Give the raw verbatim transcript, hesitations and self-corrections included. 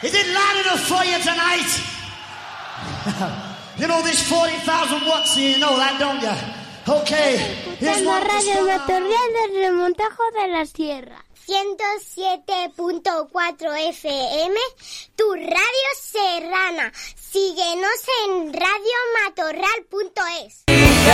Is it loud enough for you tonight? You know this forty thousand watts, you know that, don't you? Okay. Here's La one to radio start. amatorial del Remontajo de la Sierra. ciento siete punto cuatro F M, tu radio serrana. Síguenos en radio matorral punto es.